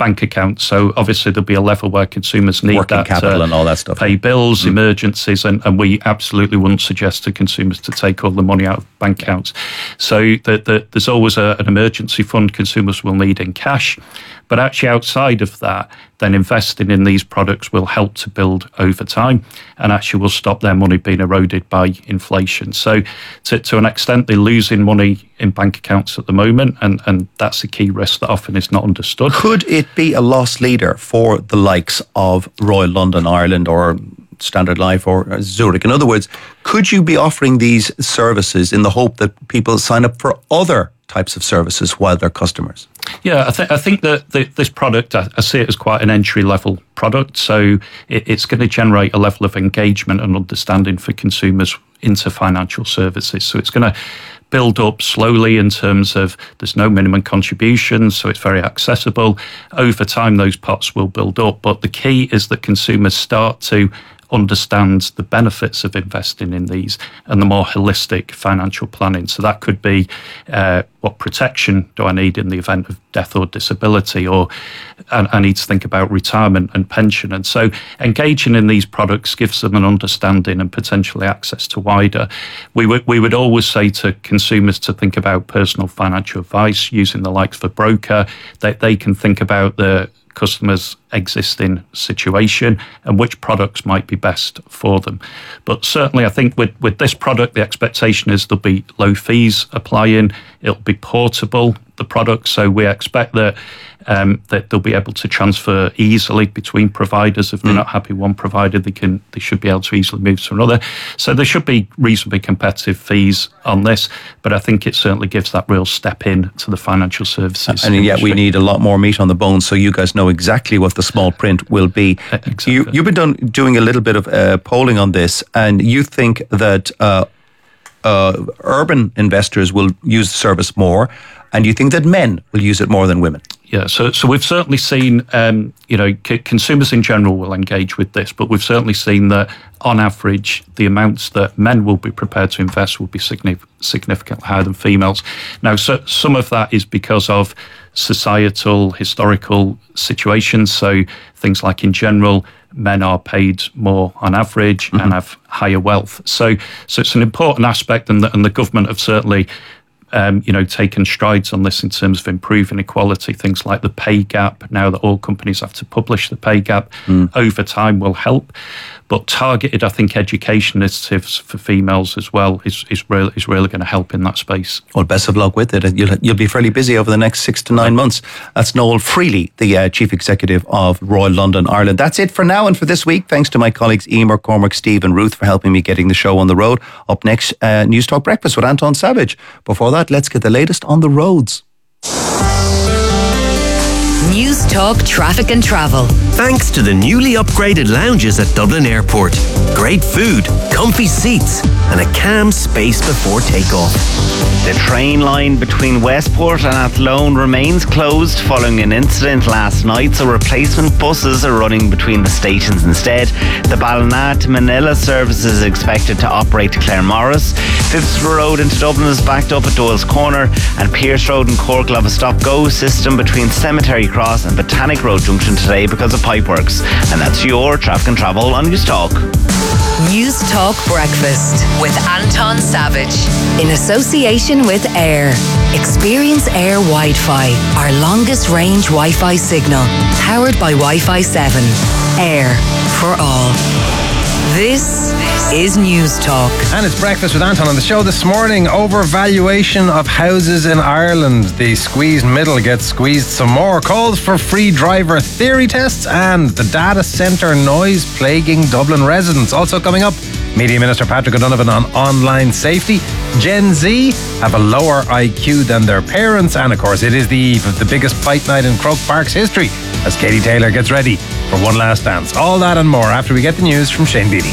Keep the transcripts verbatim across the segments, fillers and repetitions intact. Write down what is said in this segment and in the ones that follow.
bank account. So obviously there'll be a level where consumers need working that capital uh, and all that stuff. Pay bills, mm. emergencies, and, and we absolutely wouldn't suggest to consumers to take all the money out of bank accounts. So the, the, there's always a, an emergency fund consumers will need in cash. But actually outside of that, then investing in these products will help to build over time and actually will stop their money being eroded by inflation. So to, to an extent, they're losing money in bank accounts at the moment, and, and that's a key risk that often is not understood. Could it be a loss leader for the likes of Royal London Ireland or Standard Life or Zurich? In other words, could you be offering these services in the hope that people sign up for other types of services while they're customers? Yeah, I, th- I think that the, this product, I, I see it as quite an entry-level product. So it, it's going to generate a level of engagement and understanding for consumers into financial services. So it's going to build up slowly in terms of there's no minimum contributions, so it's very accessible. Over time, those pots will build up. But the key is that consumers start to understand the benefits of investing in these and the more holistic financial planning. So that could be uh, what protection do I need in the event of death or disability, or I, I need to think about retirement and pension. And so engaging in these products gives them an understanding and potentially access to wider. We would we would always say to consumers to think about personal financial advice using the likes of a broker. They, they can think about the customers' existing situation and which products might be best for them. But certainly I think with, with this product, the expectation is there'll be low fees applying, it'll be portable, the product, so we expect that um, that they'll be able to transfer easily between providers. If they're mm. not happy with one provider, they can they should be able to easily move to another. So there should be reasonably competitive fees on this, but I think it certainly gives that real step in to the financial services. And yet we need a lot more meat on the bone, so you guys know exactly what the small print will be. Exactly. You, you've been done, doing a little bit of uh, polling on this, and you think that uh, uh, urban investors will use the service more, and you think that men will use it more than women. Yeah, so so we've certainly seen, um, you know, c- consumers in general will engage with this, but we've certainly seen that on average, the amounts that men will be prepared to invest will be signif- significantly higher than females. Now, so, some of that is because of societal, historical situations. So things like in general, men are paid more on average mm-hmm. and have higher wealth. So so it's an important aspect, and the, and the government have certainly Um, you know, taken strides on this in terms of improving equality. Things like the pay gap, now that all companies have to publish the pay gap, mm. over time will help. But targeted, I think, education initiatives for females as well is is really, is really going to help in that space. Well, best of luck with it. You'll, you'll be fairly busy over the next six to nine months. That's Noel Freely, the uh, Chief Executive of Royal London Ireland. That's it for now and for this week. Thanks to my colleagues Emer, Cormac, Steve and Ruth for helping me getting the show on the road. Up next, uh, News Talk Breakfast with Anton Savage. Before that, let's get the latest on the roads. News Talk Traffic and Travel. Thanks to the newly upgraded lounges at Dublin Airport. Great food, comfy seats and a calm space before takeoff. The train line between Westport and Athlone remains closed following an incident last night, so replacement buses are running between the stations instead. The Ballina to Manila service is expected to operate to Claremorris. Phipps Road into Dublin is backed up at Doyle's Corner, and Pierce Road in Cork will have a stop-go system between Cemetery Cross and Botanic Road Junction today because of pipeworks. And that's your Traffic and Travel on News Talk. News Talk Breakfast with Anton Savage in association with Air. Experience Air Wi-Fi, our longest range Wi-Fi signal, powered by Wi-Fi seven. Air for all. This is News Talk. And it's Breakfast with Anton on the show this morning. Overvaluation of houses in Ireland. The squeezed middle gets squeezed some more. Calls for free driver theory tests, and the data centre noise plaguing Dublin residents. Also coming up, Media Minister Patrick O'Donovan on online safety. Gen Z have a lower I Q than their parents, and of course it is the eve of the biggest fight night in Croke Park's history as Katie Taylor gets ready for one last dance. All that and more after we get the news from Shane Beattie.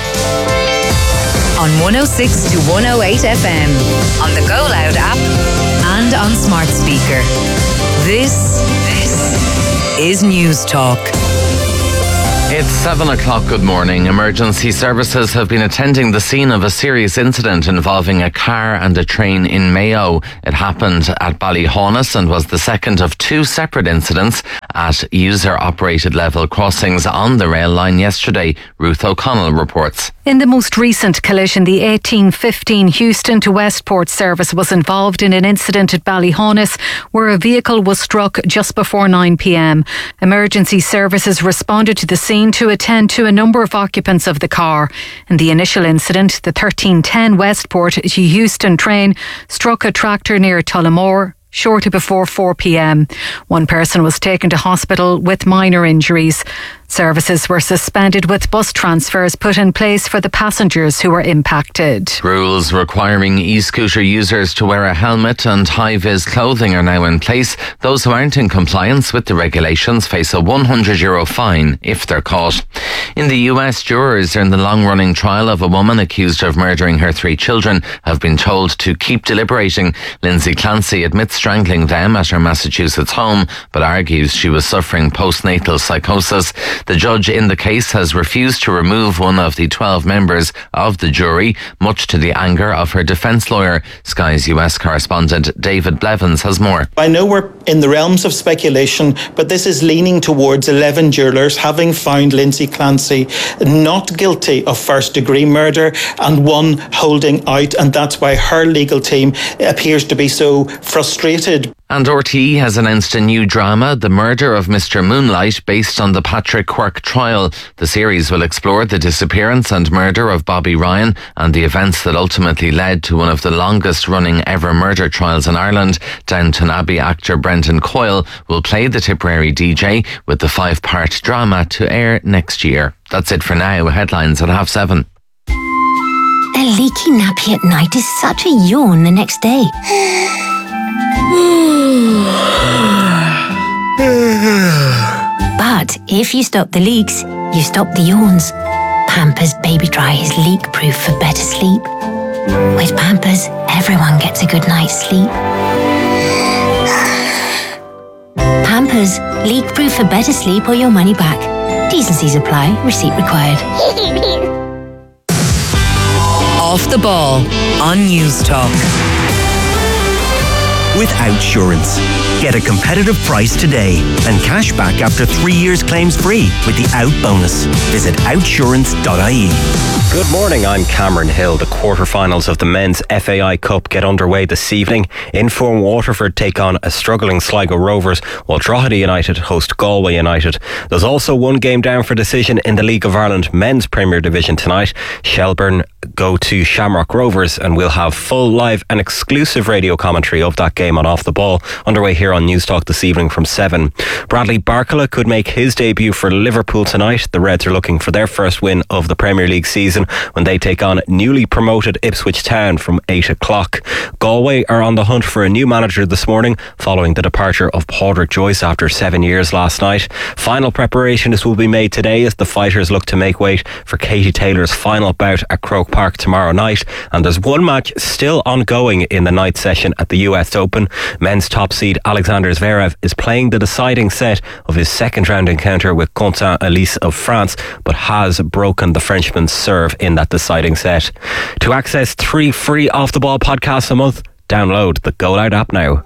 On one oh six to one oh eight F M, on the Go Loud app and on smart speaker. This, this is News Talk. It's seven o'clock. Good morning. Emergency services have been attending the scene of a serious incident involving a car and a train in Mayo. It happened at Ballyhaunis and was the second of two separate incidents at user-operated level crossings on the rail line yesterday. Ruth O'Connell reports. In the most recent collision, the eighteen fifteen Houston to Westport service was involved in an incident at Ballyhonus where a vehicle was struck just before nine p.m. Emergency services responded to the scene to attend to a number of occupants of the car. In the initial incident, the thirteen ten Westport to Houston train struck a tractor near Tullamore shortly before four p.m. One person was taken to hospital with minor injuries. Services were suspended with bus transfers put in place for the passengers who were impacted. Rules requiring e-scooter users to wear a helmet and high-vis clothing are now in place. Those who aren't in compliance with the regulations face a one hundred euro fine if they're caught. In the U S, jurors in the long-running trial of a woman accused of murdering her three children have been told to keep deliberating. Lindsay Clancy admits strangling them at her Massachusetts home, but argues she was suffering postnatal psychosis. The judge in the case has refused to remove one of the twelve members of the jury, much to the anger of her defence lawyer. Sky's U S correspondent David Blevins has more. I know we're in the realms of speculation, but this is leaning towards eleven jurors having found Lindsay Clancy not guilty of first-degree murder and one holding out, and that's why her legal team appears to be so frustrated. And R T E has announced a new drama, The Murder of Mister Moonlight, based on the Patrick Quirke trial. The series will explore the disappearance and murder of Bobby Ryan and the events that ultimately led to one of the longest running ever murder trials in Ireland. Downton Abbey actor Brendan Coyle will play the Tipperary D J, with the five-part drama to air next year. That's it for now. Headlines at half seven. A leaky nappy at night is such a yawn the next day. But if you stop the leaks, you stop the yawns. Pampers Baby Dry is leak-proof for better sleep. With Pampers, everyone gets a good night's sleep. Pampers, leak-proof for better sleep or your money back. T's and C's apply. Receipt required. Off the Ball on News Talk. With Outsurance. Get a competitive price today and cash back after three years claims free with the Out bonus. Visit outsurance dot I E. Good morning, I'm Cameron Hill. The quarterfinals of the Men's F A I Cup get underway this evening. In-form Waterford take on a struggling Sligo Rovers, while Drogheda United host Galway United. There's also one game down for decision in the League of Ireland Men's Premier Division tonight. Shelburne go to Shamrock Rovers, and we'll have full live and exclusive radio commentary of that game on Off the Ball, underway here on News Talk this evening from seven. Bradley Barcola could make his debut for Liverpool tonight. The Reds are looking for their first win of the Premier League season when they take on newly promoted Ipswich Town from eight o'clock. Galway are on the hunt for a new manager this morning following the departure of Padraig Joyce after seven years last night. Final preparations will be made today as the fighters look to make weight for Katie Taylor's final bout at Croke Park tomorrow night, and there's one match still ongoing in the night session at the U S Open. Men's top seed Alexander Zverev is playing the deciding set of his second round encounter with Quentin Elise of France, but has broken the Frenchman's serve in that deciding set. To access three free Off the Ball podcasts a month, download the Go Loud app now.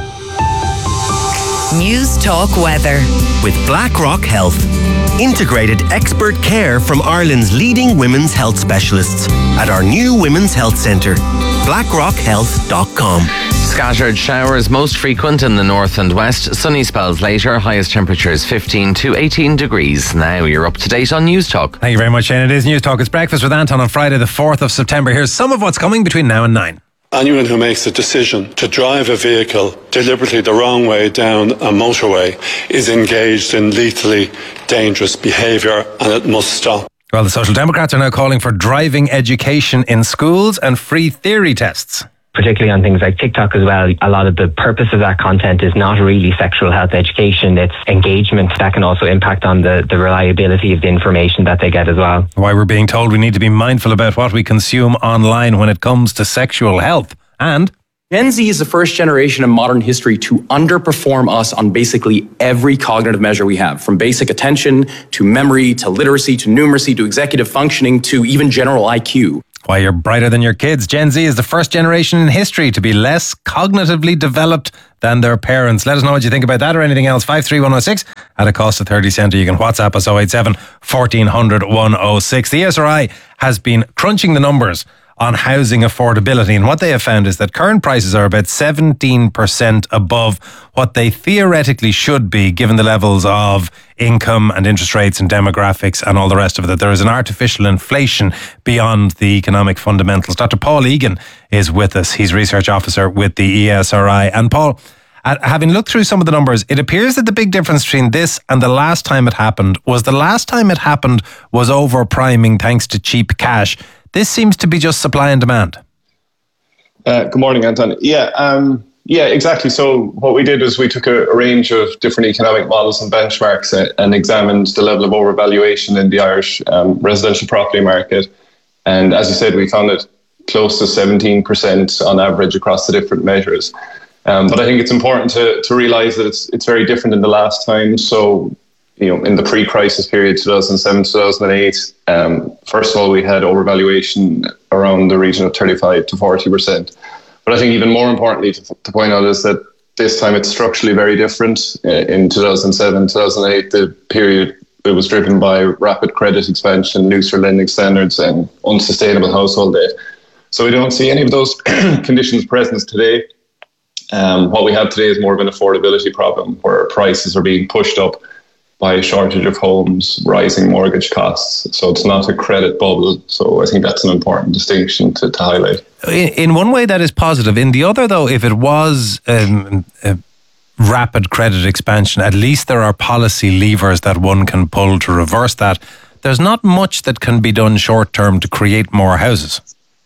News Talk Weather. With BlackRock Health. Integrated expert care from Ireland's leading women's health specialists at our new Women's Health Centre. blackrock health dot com. Scattered showers most frequent in the north and west. Sunny spells later. Highest temperatures fifteen to eighteen degrees. Now you're up to date on News Talk. Thank you very much, Shane. It is News Talk. It's Breakfast with Anton on Friday the fourth of September. Here's some of what's coming between now and nine. Anyone who makes a decision to drive a vehicle deliberately the wrong way down a motorway is engaged in lethally dangerous behaviour, and it must stop. Well, the Social Democrats are now calling for driving education in schools and free theory tests. Particularly on things like TikTok as well, a lot of the purpose of that content is not really sexual health education, it's engagement. That can also impact on the, the reliability of the information that they get as well. Why we're being told we need to be mindful about what we consume online when it comes to sexual health. And Gen Z is the first generation in modern history to underperform us on basically every cognitive measure we have, from basic attention to memory to literacy to numeracy to executive functioning to even general I Q. Why you're brighter than your kids. Gen Z is the first generation in history to be less cognitively developed than their parents. Let us know what you think about that or anything else. five three one oh six at a cost of thirty cent. You can WhatsApp us oh eight seven, fourteen hundred, one oh six. The E S R I has been crunching the numbers on housing affordability, and what they have found is that current prices are about seventeen percent above what they theoretically should be given the levels of income and interest rates and demographics and all the rest of it. That there is an artificial inflation beyond the economic fundamentals. Doctor Paul Egan is with us. He's research officer with the E S R I. And Paul, having looked through some of the numbers, it appears that the big difference between this and the last time it happened was the last time it happened was overpriming thanks to cheap cash. This seems to be just supply and demand. Uh, good morning, Anton. Yeah, um, yeah, exactly. So what we did was we took a, a range of different economic models and benchmarks uh, and examined the level of overvaluation in the Irish um, residential property market. And as you said, we found it close to seventeen percent on average across the different measures. Um, but I think it's important to, to realise that it's it's very different than the last time. So, you know, in the pre-crisis period, two thousand seven, two thousand eight, um, first of all, we had overvaluation around the region of thirty-five to forty percent. But I think even more importantly to, to point out is that this time it's structurally very different. Uh, in two thousand seven, two thousand eight, the period it was driven by rapid credit expansion, looser lending standards and unsustainable household debt. So we don't see any of those conditions present today. Um, what we have today is more of an affordability problem where prices are being pushed up by a shortage of homes, rising mortgage costs. So it's not a credit bubble. So I think that's an important distinction to, to highlight. In, in one way that is positive. In the other, though, if it was um, a rapid credit expansion, at least there are policy levers that one can pull to reverse that. There's not much that can be done short term to create more houses.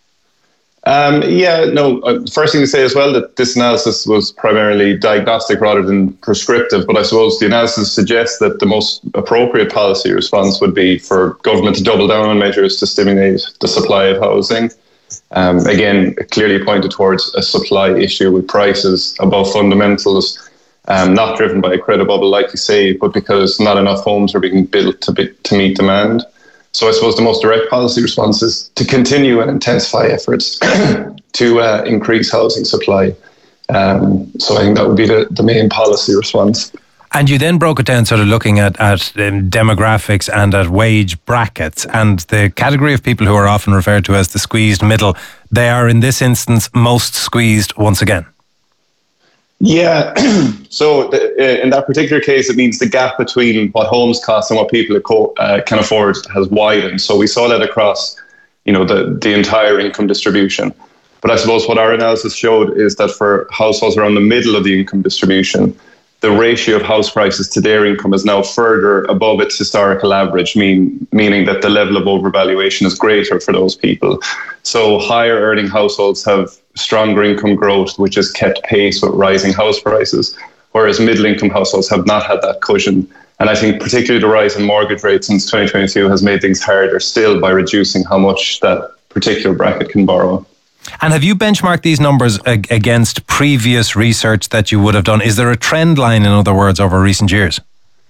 Um, yeah, no, uh, first thing to say as well that this analysis was primarily diagnostic rather than prescriptive, but I suppose the analysis suggests that the most appropriate policy response would be for government to double down on measures to stimulate the supply of housing. Um, again, clearly pointed towards a supply issue with prices above fundamentals, um, not driven by a credit bubble, like you say, but because not enough homes are being built to, be, to meet demand. So I suppose the most direct policy response is to continue and intensify efforts to uh, increase housing supply. Um, so I think that would be the, the main policy response. And you then broke it down sort of looking at, at um, demographics and at wage brackets, and the category of people who are often referred to as the squeezed middle, they are in this instance most squeezed once again. Yeah, so the, in that particular case, it means the gap between what homes cost and what people uh, can afford has widened. So we saw that across, you know, the, the entire income distribution. But I suppose what our analysis showed is that for households around the middle of the income distribution, the ratio of house prices to their income is now further above its historical average, mean, meaning that the level of overvaluation is greater for those people. So higher earning households have stronger income growth, which has kept pace with rising house prices, whereas middle income households have not had that cushion. And I think particularly the rise in mortgage rates since twenty twenty-two has made things harder still by reducing how much that particular bracket can borrow. And have you benchmarked these numbers ag- against previous research that you would have done? Is there a trend line, in other words, over recent years?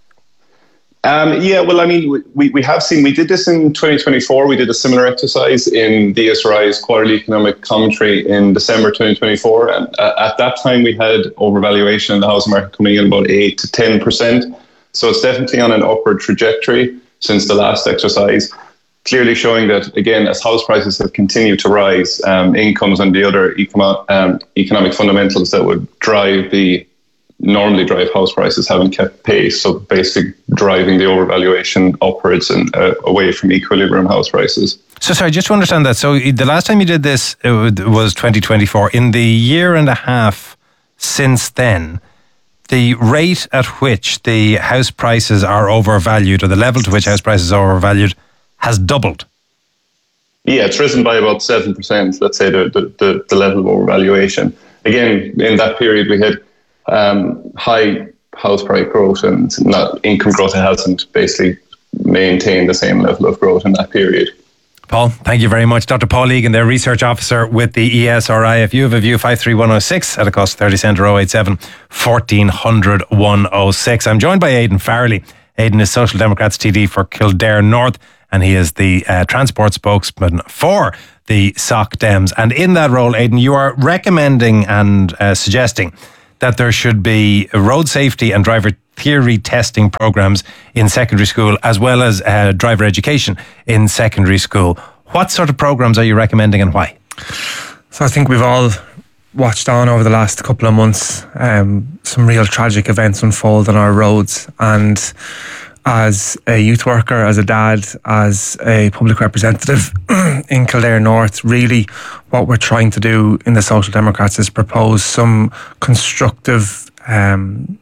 Um, yeah, well, I mean, we, we have seen, we did this in twenty twenty-four. We did a similar exercise in the E S R I's quarterly economic commentary in December twenty twenty-four. And uh, at that time, we had overvaluation in the housing market coming in about eight to ten percent. So it's definitely on an upward trajectory since the last exercise, clearly showing that, again, as house prices have continued to rise, um, incomes and the other econo- um, economic fundamentals that would drive the normally drive house prices haven't kept pace. So basically driving the overvaluation upwards and uh, away from equilibrium house prices. So sorry, just to understand that. So the last time you did this it was twenty twenty-four. In the year and a half since then, the rate at which the house prices are overvalued, or the level to which house prices are overvalued, has doubled. Yeah, it's risen by about seven percent, let's say, the, the, the, the level of overvaluation. Again, in that period, we had um, high house price growth and not income growth. It hasn't basically maintained the same level of growth in that period. Paul, thank you very much. Doctor Paul Egan, their research officer with the E S R I. If you have a view, five three one oh six at a cost of thirty cent or oh eight seven, fourteen hundred, one oh six. I'm joined by Aidan Farrelly. Aidan is Social Democrats T D for Kildare North. and he is the uh, transport spokesman for the S O C Dems. And in that role, Aidan, you are recommending and uh, suggesting that there should be road safety and driver theory testing programs in secondary school, as well as uh, driver education in secondary school. What sort of programs are you recommending and why? So I think we've all watched on over the last couple of months um, some real tragic events unfold on our roads, and as a youth worker, as a dad, as a public representative in Kildare North, really what we're trying to do in the Social Democrats is propose some constructive um,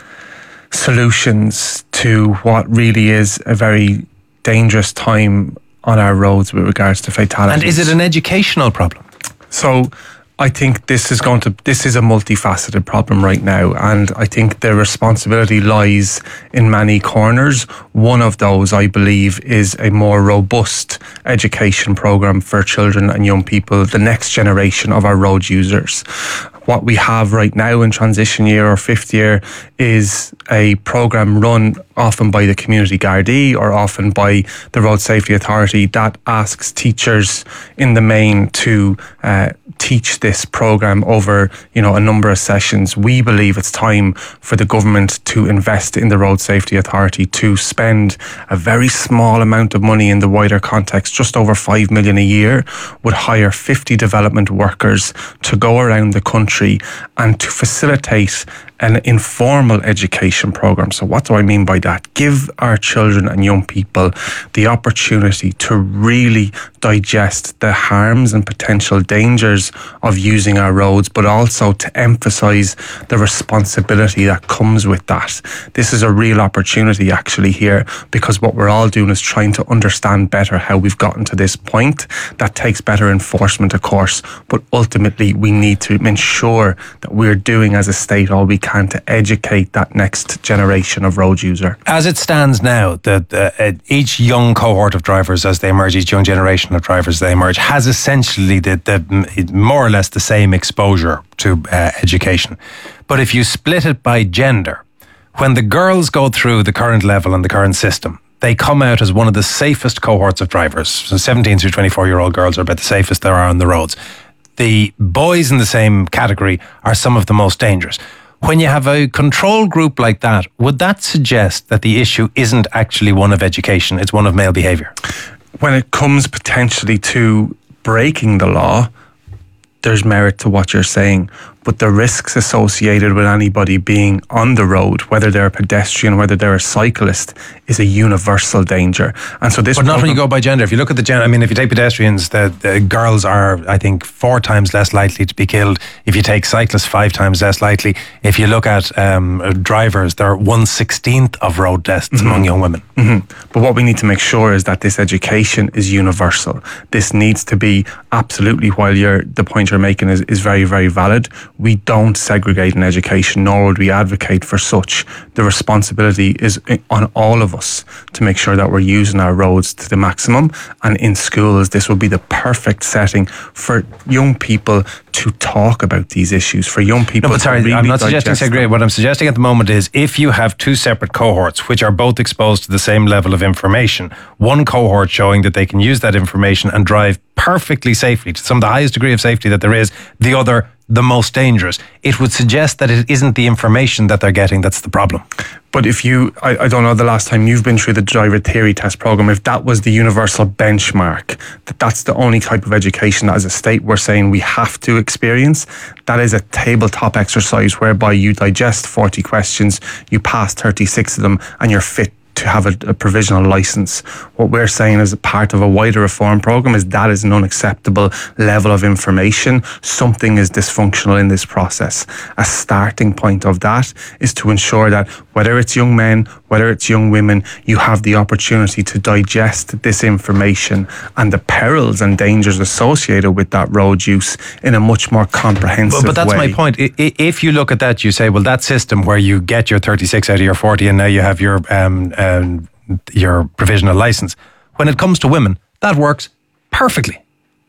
solutions to what really is a very dangerous time on our roads with regards to fatalities. And is it an educational problem? So I think this is going to this is a multifaceted problem right now, and I think the responsibility lies in many corners. One of those, I believe, is a more robust education program for children and young people, the next generation of our road users. What we have right now in transition year or fifth year is a program run often by the community Gardaí or often by the Road Safety Authority that asks teachers in the main to uh, teach this program over, you know, a number of sessions. We believe it's time for the government to invest in the Road Safety Authority, to spend a very small amount of money in the wider context, just over five million a year, would hire fifty development workers to go around the country and to facilitate an informal education program. So what do I mean by that? Give our children and young people the opportunity to really digest the harms and potential dangers of using our roads, but also to emphasise the responsibility that comes with that. This is a real opportunity actually here, because what we're all doing is trying to understand better how we've gotten to this point. That takes better enforcement, of course, but ultimately we need to ensure that we're doing as a state all we can can to educate that next generation of road user. As it stands now, the, the, uh, each young cohort of drivers as they emerge, each young generation of drivers as they emerge, has essentially the, the more or less the same exposure to uh, education. But if you split it by gender, when the girls go through the current level and the current system, they come out as one of the safest cohorts of drivers. So seventeen through twenty-four year old girls are about the safest there are on the roads. The boys in the same category are some of the most dangerous. When you have a control group like that, would that suggest that the issue isn't actually one of education, it's one of male behaviour? When it comes potentially to breaking the law, there's merit to what you're saying. But the risks associated with anybody being on the road, whether they're a pedestrian, whether they're a cyclist, is a universal danger. And so this, but not when you go by gender. If you look at the gender, I mean, if you take pedestrians, the, the girls are, I think, four times less likely to be killed. If you take cyclists, five times less likely. If you look at um, drivers, they're one sixteenth of road deaths mm-hmm. among young women. Mm-hmm. But what we need to make sure is that this education is universal. This needs to be absolutely, while you're, the point you're making is, is very, very valid. We don't segregate in education, nor would we advocate for such. The responsibility is on all of us to make sure that we're using our roads to the maximum. And in schools, this would be the perfect setting for young people to talk about these issues, for young people. No, but sorry, to really I'm not suggesting segregate. What I'm suggesting at the moment is if you have two separate cohorts which are both exposed to the same level of information, one cohort showing that they can use that information and drive perfectly safely to some of the highest degree of safety that there is, the other the most dangerous, it would suggest that it isn't the information that they're getting that's the problem. But if you, I, I don't know the last time you've been through the driver theory test program, if that was the universal benchmark, that that's the only type of education that as a state we're saying we have to experience, that is a tabletop exercise whereby you digest forty questions, you pass thirty-six of them, and you're fit to have a, a provisional license. What we're saying as a part of a wider reform program is that is an unacceptable level of information. Something is dysfunctional in this process. A starting point of that is to ensure that whether it's young men, whether it's young women, you have the opportunity to digest this information and the perils and dangers associated with that road use in a much more comprehensive way. But, but that's way. my point. If you look at that, you say, well, that system where you get your thirty-six out of your forty and now you have your um, um, your provisional license, when it comes to women, that works perfectly.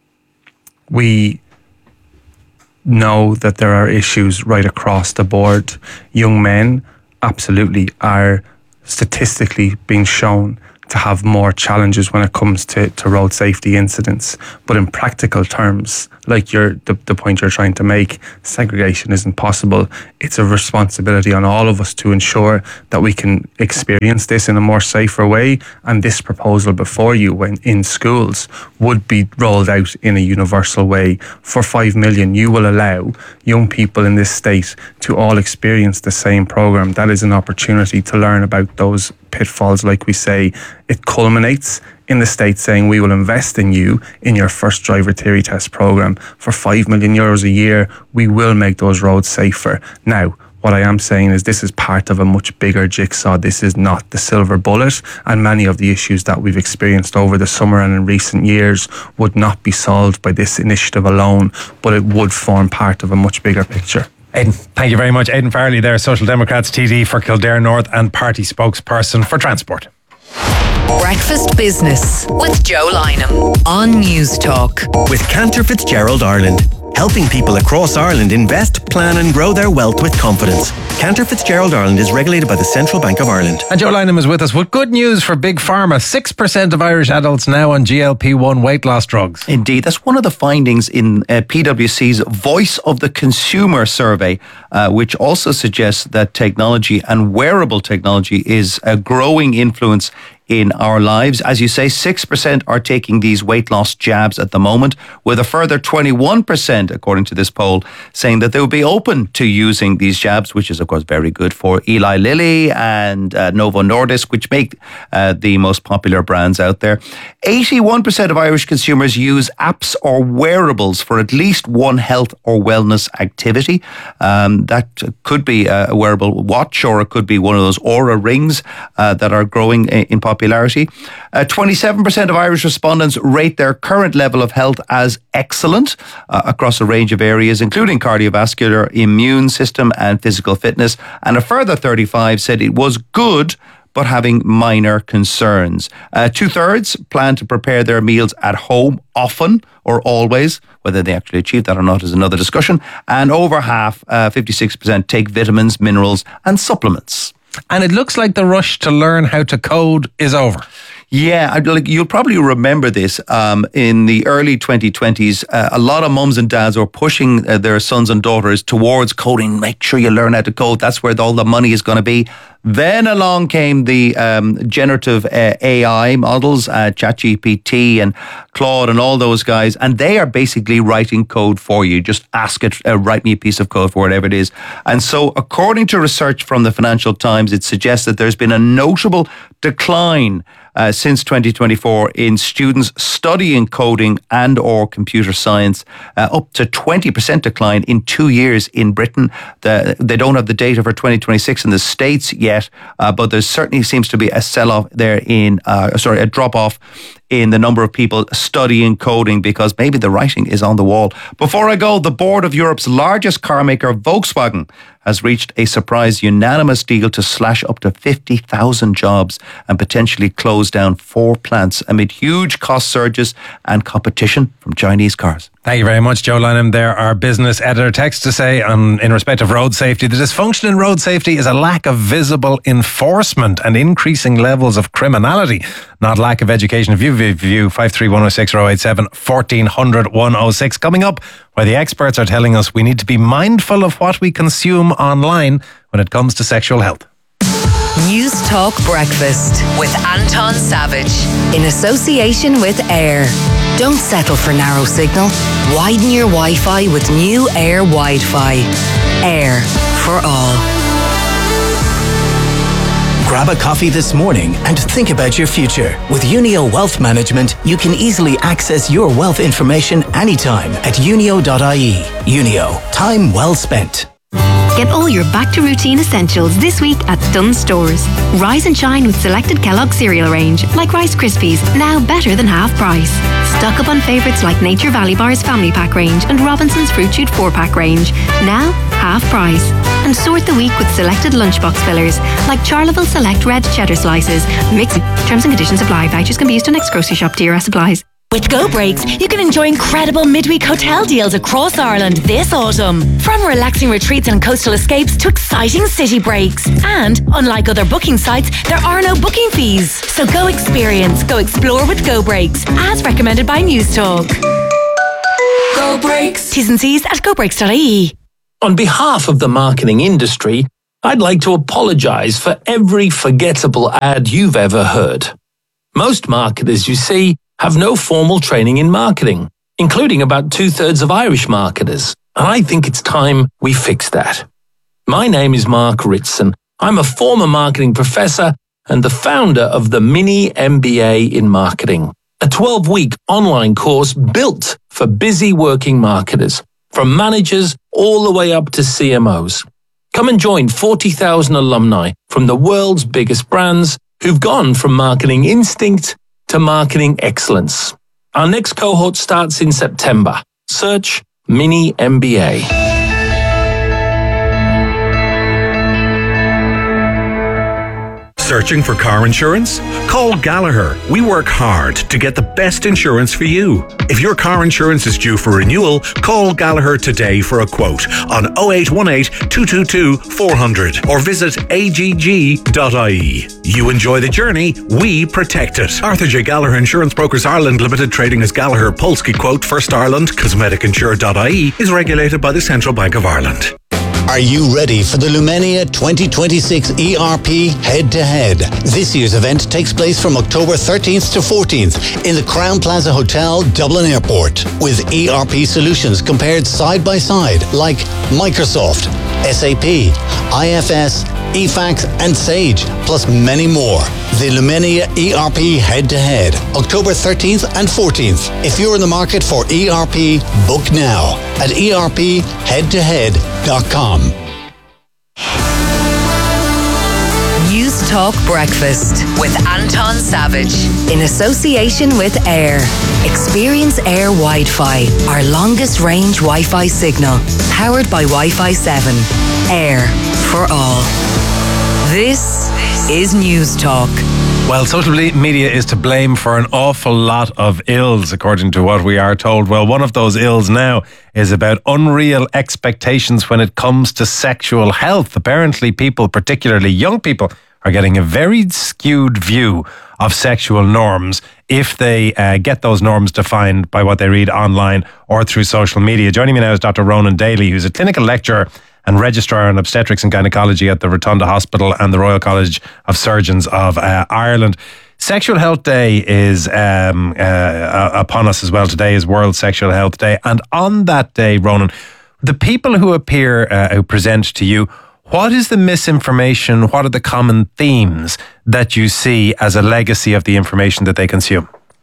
We know that there are issues right across the board. Young men absolutely are statistically being shown to have more challenges when it comes to, to road safety incidents. But in practical terms, like you're, the, the point you're trying to make, segregation isn't possible. It's a responsibility on all of us to ensure that we can experience this in a more safer way. And this proposal before you, when in schools, would be rolled out in a universal way. For five million, you will allow young people in this state to all experience the same programme. That is an opportunity to learn about those pitfalls. Like we say, it culminates in the state saying we will invest in you in your first driver theory test programme. For five million euros a year, we will make those roads safer. Now, what I am saying is this is part of a much bigger jigsaw. This is not the silver bullet, and many of the issues that we've experienced over the summer and in recent years would not be solved by this initiative alone, but it would form part of a much bigger picture. Aidan, thank you very much. Aidan Farrelly there, Social Democrats T D for Kildare North and party spokesperson for transport. Breakfast Business with Joe Lynham on News Talk. With Cantor Fitzgerald Ireland, helping people across Ireland invest, plan and grow their wealth with confidence. Cantor Fitzgerald Ireland is regulated by the Central Bank of Ireland. And Joe Lynham is with us with good news for Big Pharma. six percent of Irish adults now on G L P one weight loss drugs. Indeed, that's one of the findings in uh, PwC's Voice of the Consumer survey, uh, which also suggests that technology and wearable technology is a growing influence in our lives. As you say, six percent are taking these weight loss jabs at the moment, with a further twenty-one percent, according to this poll, saying that they would be open to using these jabs, which is, of course, very good for Eli Lilly and uh, Novo Nordisk, which make uh, the most popular brands out there. eighty-one percent of Irish consumers use apps or wearables for at least one health or wellness activity. Um, that could be a wearable watch, or it could be one of those Oura rings uh, that are growing in popularity. Popularity. Uh, twenty-seven percent of Irish respondents rate their current level of health as excellent uh, across a range of areas, including cardiovascular, immune system and physical fitness. And a further thirty-five said it was good, but having minor concerns. Uh, two-thirds plan to prepare their meals at home often or always. Whether they actually achieve that or not is another discussion. And over half, uh, fifty-six percent, take vitamins, minerals and supplements. And it looks like the rush to learn how to code is over. Yeah, like you'll probably remember this. Um, in the early twenty twenties, uh, a lot of mums and dads were pushing uh, their sons and daughters towards coding. Make sure you learn how to code. That's where all the money is going to be. Then along came the um, generative uh, A I models, uh, ChatGPT and Claude and all those guys, and they are basically writing code for you. Just ask it, uh, write me a piece of code for whatever it is. And so according to research from the Financial Times, it suggests that there's been a notable decline Uh, since twenty twenty-four in students studying coding and or computer science, uh, up to twenty percent decline in two years in Britain. The, they don't have the data for twenty twenty-six in the States yet, uh, but there certainly seems to be a sell-off there in, uh, sorry, a drop-off in the number of people studying coding because maybe the writing is on the wall. Before I go, the board of Europe's largest car maker, Volkswagen, has reached a surprise unanimous deal to slash up to fifty thousand jobs and potentially close down four plants amid huge cost surges and competition from Chinese cars. Thank you very much, Joe Lynham. There, our business editor text to say, um, in respect of road safety, the dysfunction in road safety is a lack of visible enforcement and increasing levels of criminality, not lack of education. If you view five three one oh six or oh eight seven, fourteen hundred, one oh six, coming up, where the experts are telling us we need to be mindful of what we consume online when it comes to sexual health. News Talk Breakfast with Anton Savage in association with Air. Don't settle for narrow signal. Widen your Wi-Fi with new Air Wi-Fi. Air for all. Grab a coffee this morning and think about your future. With Unio Wealth Management, you can easily access your wealth information anytime at unio dot I E. Unio, time well spent. Get all your back to routine essentials this week at Dunnes Stores. Rise and shine with selected Kellogg's cereal range, like Rice Krispies, now better than half price. Stock up on favourites like Nature Valley Bar's Family Pack range and Robinson's Fruit Shoot four pack range, now half price. And sort the week with selected lunchbox fillers, like Charleville Select Red Cheddar Slices. Mix terms and conditions apply. Vouchers can be used on next grocery shop. D R S applies. With Go Breaks, you can enjoy incredible midweek hotel deals across Ireland this autumn. From relaxing retreats and coastal escapes to exciting city breaks. And, unlike other booking sites, there are no booking fees. So go experience, go explore with Go Breaks, as recommended by News Talk. Go Breaks. T's and C's at go breaks dot I E. On behalf of the marketing industry, I'd like to apologise for every forgettable ad you've ever heard. Most marketers, you see, have no formal training in marketing, including about two-thirds of Irish marketers. And I think it's time we fix that. My name is Mark Ritson. I'm a former marketing professor and the founder of the Mini M B A in Marketing, a twelve-week online course built for busy working marketers, from managers all the way up to C M Os. Come and join forty thousand alumni from the world's biggest brands who've gone from marketing instinct to marketing excellence. Our next cohort starts in September. Search Mini M B A. Searching for car insurance? Call Gallagher. We work hard to get the best insurance for you. If your car insurance is due for renewal, call Gallagher today for a quote on oh eight one eight, two two two, four hundred or visit A G G dot I E. You enjoy the journey, we protect it. Arthur J. Gallagher Insurance Brokers Ireland Limited, trading as Gallagher, Polski Quote, First Ireland, Cosmetic Insure dot I E is regulated by the Central Bank of Ireland. Are you ready for the Lumenia twenty twenty-six E R P head-to-head? This year's event takes place from October thirteenth to fourteenth in the Crown Plaza Hotel, Dublin Airport, with E R P solutions compared side by side like Microsoft, S A P, I F S, E FACS and Sage, plus many more. The Lumenia E R P head-to-head, October thirteenth and fourteenth. If you're in the market for E R P, book now at E R P head to head dot com. News Talk Breakfast with Anton Savage in association with Air. Experience Air Wi-Fi, our longest range Wi-Fi signal, powered by Wi-Fi seven. Air for all. This is News Talk. Well, social media is to blame for an awful lot of ills, according to what we are told. Well, one of those ills now is about unreal expectations when it comes to sexual health. Apparently, people, particularly young people, are getting a very skewed view of sexual norms if they uh, get those norms defined by what they read online or through social media. Joining me now is Doctor Ronan Daly, who's a clinical lecturer and registrar in obstetrics and gynecology at the Rotunda Hospital and the Royal College of Surgeons of uh, Ireland. Sexual Health Day is um, uh, upon us as well. Today is World Sexual Health Day. And on that day, Ronan, the people who appear, uh, who present to you, what is the misinformation? What are the common themes that you see as a legacy of the information that they consume?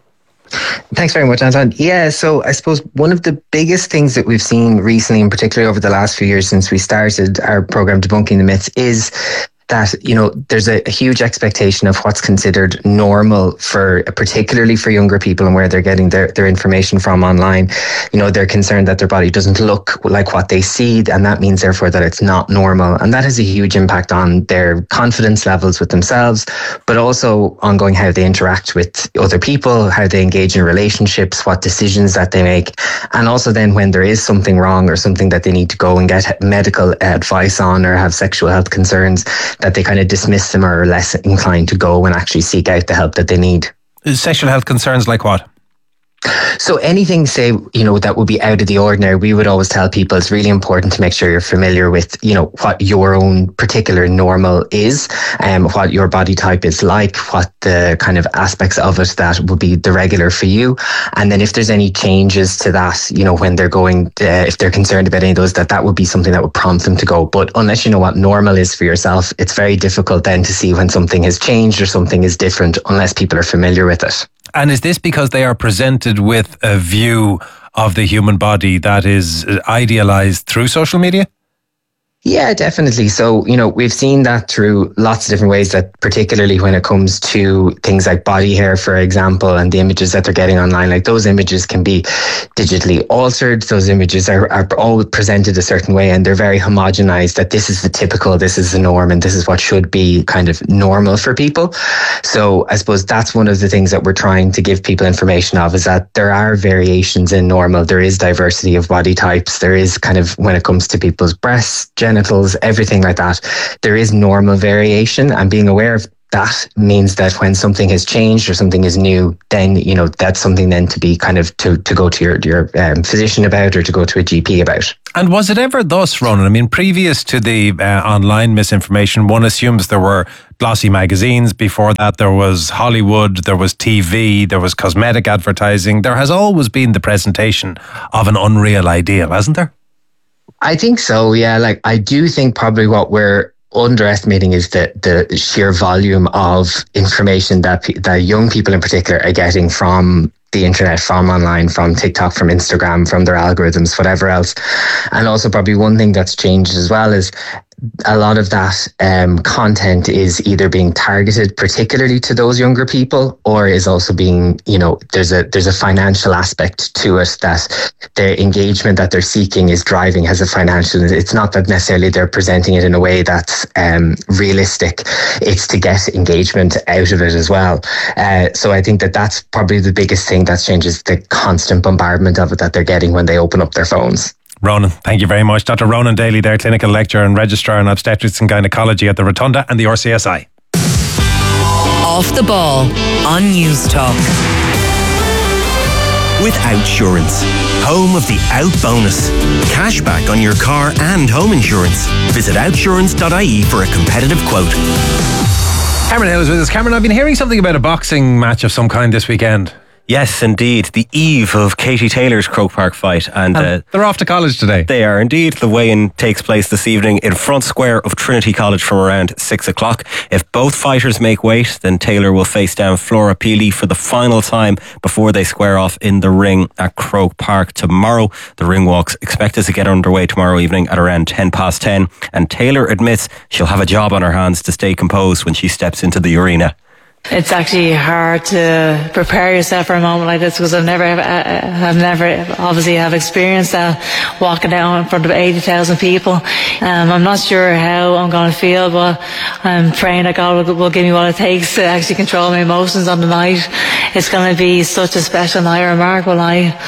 Thanks very much, Anton. Yeah, so I suppose one of the biggest things that we've seen recently, and particularly over the last few years since we started our program Debunking the Myths, is that, you know, there's a, a huge expectation of what's considered normal for, particularly for younger people and where they're getting their, their information from online. You know, they're concerned that their body doesn't look like what they see, and that means therefore that it's not normal. And that has a huge impact on their confidence levels with themselves, but also ongoing how they interact with other people, how they engage in relationships, what decisions that they make. And also then when there is something wrong or something that they need to go and get medical advice on or have sexual health concerns, that they kind of dismiss them or are less inclined to go and actually seek out the help that they need. Sexual health concerns like what? So anything, say, you know, that would be out of the ordinary, we would always tell people it's really important to make sure you're familiar with, you know, what your own particular normal is, and um, what your body type is like, what the kind of aspects of it that would be the regular for you. And then if there's any changes to that, you know, when they're going, uh, if they're concerned about any of those, that that would be something that would prompt them to go. But unless you know what normal is for yourself, it's very difficult then to see when something has changed or something is different unless people are familiar with it. And is this because they are presented with a view of the human body that is idealized through social media? Yeah, definitely. So, you know, we've seen that through lots of different ways, that particularly when it comes to things like body hair, for example, and the images that they're getting online, like those images can be digitally altered. Those images are, are all presented a certain way, and they're very homogenized, that this is the typical, this is the norm, and this is what should be kind of normal for people. So I suppose that's one of the things that we're trying to give people information of, is that there are variations in normal. There is diversity of body types. There is kind of, when it comes to people's breasts, genitals, everything like that, there is normal variation, and being aware of that means that when something has changed or something is new, then, you know, that's something then to be kind of to, to go to your, your um, physician about, or to go to a G P about. And was it ever thus, Ronan? I mean, previous to the uh, online misinformation, one assumes there were glossy magazines. Before that, there was Hollywood, there was T V, there was cosmetic advertising. There has always been the presentation of an unreal ideal, hasn't there? I think so, yeah. Like, I do think probably what we're underestimating is the the sheer volume of information that that young people in particular are getting from the internet, from online, from TikTok, from Instagram, from their algorithms, whatever else. And also probably one thing that's changed as well is a lot of that um, content is either being targeted particularly to those younger people, or is also being, you know, there's a there's a financial aspect to it, that the engagement that they're seeking is driving has a financial. It's not that necessarily they're presenting it in a way that's um, realistic. It's to get engagement out of it as well. Uh, so I think that that's probably the biggest thing that's changed, is the constant bombardment of it that they're getting when they open up their phones. Ronan, thank you very much. Doctor Ronan Daly there, clinical lecturer and registrar in obstetrics and gynecology at the Rotunda and the R C S I. Off the ball on News Talk. With Outsurance, home of the Out Bonus. Cashback on your car and home insurance. Visit outsurance dot I E for a competitive quote. Cameron Hill is with us. Cameron, I've been hearing something about a boxing match of some kind this weekend. Yes, indeed. The eve of Katie Taylor's Croke Park fight. And, and uh, they're off to college today. They are indeed. The weigh-in takes place this evening in front square of Trinity College from around six o'clock. If both fighters make weight, then Taylor will face down Flora Peely for the final time before they square off in the ring at Croke Park tomorrow. The ring walk's expected to get underway tomorrow evening at around ten past ten. And Taylor admits she'll have a job on her hands to stay composed when she steps into the arena. It's actually hard to prepare yourself for a moment like this, because I've never, I've never obviously have experienced that, walking down in front of eighty thousand people. Um, I'm not sure how I'm going to feel, but I'm praying that God will, will give me what it takes to actually control my emotions on the night. It's going to be such a special night, a remarkable night.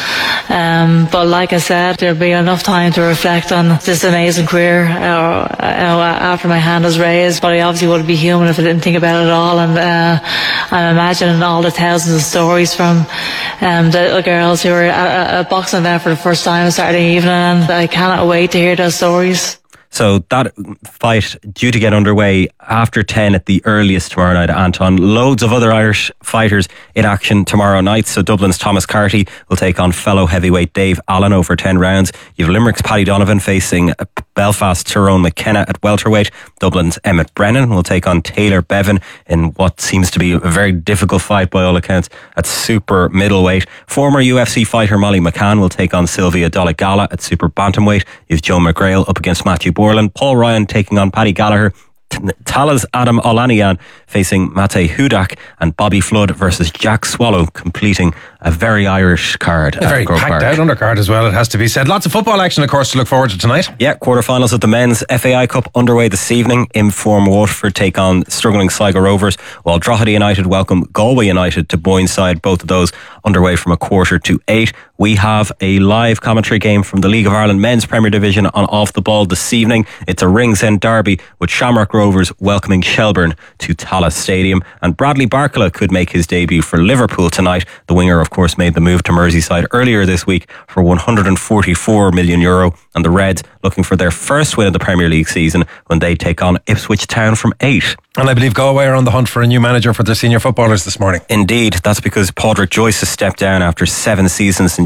Um, but like I said, there'll be enough time to reflect on this amazing career uh, uh, after my hand is raised. But I obviously wouldn't be human if I didn't think about it all. And uh, I'm imagining all the thousands of stories from um, the little girls who were at a boxing event for the first time Saturday evening, and I cannot wait to hear those stories. So that fight due to get underway after ten at the earliest tomorrow night, Anton. Loads of other Irish fighters in action tomorrow night. So Dublin's Thomas Carty will take on fellow heavyweight Dave Allen over ten rounds. You have Limerick's Paddy Donovan facing Belfast's Tyrone McKenna at welterweight. Dublin's Emmett Brennan will take on Taylor Bevan in what seems to be a very difficult fight by all accounts at super middleweight. Former U F C fighter Molly McCann will take on Sylvia Dolegala at super bantamweight. You have Joe McGrail up against Matthew Borland. Paul Ryan taking on Paddy Gallagher. Talas Adam Olaniyan facing Mate Hudak, and Bobby Flood versus Jack Swallow, completing a very Irish card. A very packed Park. out undercard as well, it has to be said. Lots of football action, of course, to look forward to tonight. Yeah, quarterfinals of the men's F A I Cup underway this evening. Inform Waterford take on struggling Sligo Rovers, while Drogheda United welcome Galway United to Boyneside. Both of those underway from a quarter to eight. We have a live commentary game from the League of Ireland Men's Premier Division on Off the Ball this evening. It's a Ringsend derby with Shamrock Rovers welcoming Shelbourne to Tallaght Stadium. And Bradley Barkala could make his debut for Liverpool tonight. The winger, of course, made the move to Merseyside earlier this week for one hundred forty-four million euro. And the Reds looking for their first win of the Premier League season when they take on Ipswich Town from eight. And I believe Galway are on the hunt for a new manager for their senior footballers this morning. Indeed, that's because Padraig Joyce has stepped down after seven seasons in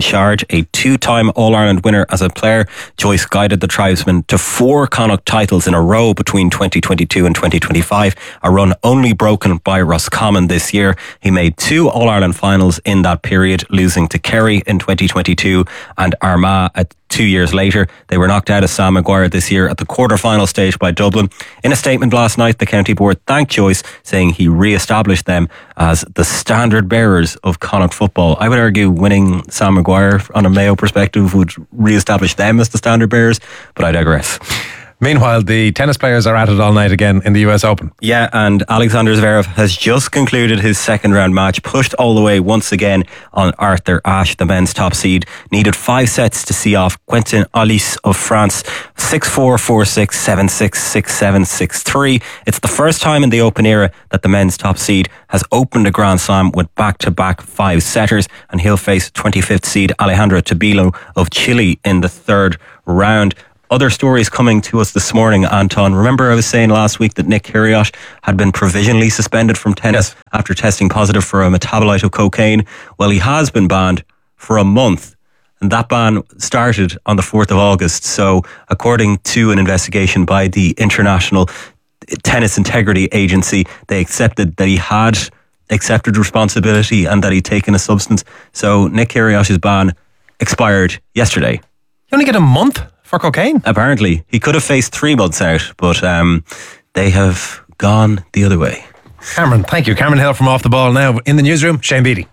charge. A two-time All-Ireland winner as a player, Joyce guided the tribesmen to four Connacht titles in a row between twenty twenty-two and twenty twenty-five, a run only broken by Roscommon this year. He made two All-Ireland finals in that period, losing to Kerry in twenty twenty-two and Armagh at two years later. They were knocked out of Sam Maguire this year at the quarter-final stage by Dublin. In a statement last night, the County Board thanked Joyce, saying he re-established them as the standard bearers of Connacht football. I would argue winning Sam Maguire on a Mayo perspective would re-establish them as the standard bearers, but I digress. Meanwhile, the tennis players are at it all night again in the U S Open. Yeah, and Alexander Zverev has just concluded his second round match, pushed all the way once again on Arthur Ashe, the men's top seed. Needed five sets to see off Quentin Alice of France, six four, four six, seven six, six seven, six three. It's the first time in the Open era that the men's top seed has opened a Grand Slam with back-to-back five-setters, and he'll face twenty-fifth seed Alejandro Tabilo of Chile in the third round. Other stories coming to us this morning, Anton. Remember I was saying last week that Nick Kyrgios had been provisionally suspended from tennis yes. after testing positive for a metabolite of cocaine? Well, he has been banned for a month, and that ban started on the fourth of August. So according to an investigation by the International Tennis Integrity Agency, they accepted that he had accepted responsibility and that he'd taken a substance. So Nick Kyrgios' ban expired yesterday. You only get a month for cocaine? Apparently. He could have faced three months out, but um, they have gone the other way. Cameron, thank you. Cameron Hill from Off the Ball now. In the newsroom, Shane Beattie.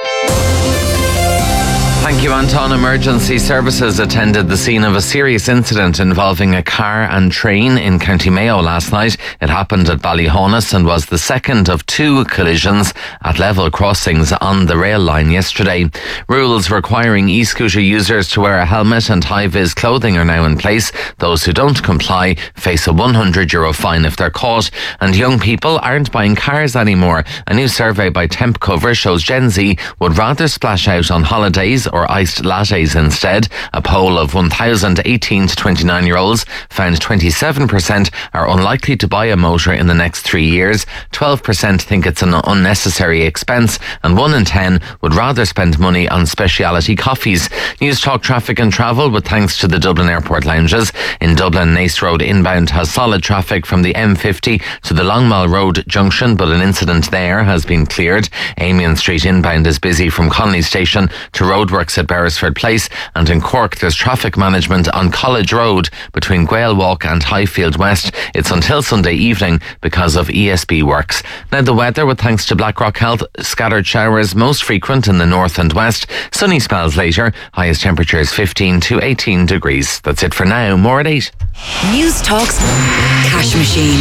Thank you, Anton. Emergency services attended the scene of a serious incident involving a car and train in County Mayo last night. It happened at Ballyhonus and was the second of two collisions at level crossings on the rail line yesterday. Rules requiring e-scooter users to wear a helmet and high-vis clothing are now in place. Those who don't comply face a one hundred euro fine if they're caught. And young people aren't buying cars anymore. A new survey by Temp Cover shows Gen Z would rather splash out on holidays or iced lattes instead. A poll of one thousand eighteen to twenty-nine year olds found twenty-seven percent are unlikely to buy a motor in the next three years. twelve percent think it's an unnecessary expense, and one in ten would rather spend money on speciality coffees. News Talk Traffic and Travel with thanks to the Dublin Airport lounges. In Dublin, Nace Road inbound has solid traffic from the M fifty to the Longmall Road junction, but an incident there has been cleared. Amiens Street inbound is busy from Connolly Station to roadworks at Beresford Place, and in Cork there's traffic management on College Road between Gael Walk and Highfield West. It's until Sunday evening because of E S B works. Now the weather with thanks to Blackrock Health. Scattered showers most frequent in the north and west. Sunny spells later. Highest temperatures fifteen to eighteen degrees. That's it for now. More at eight. News Talks Cash Machine.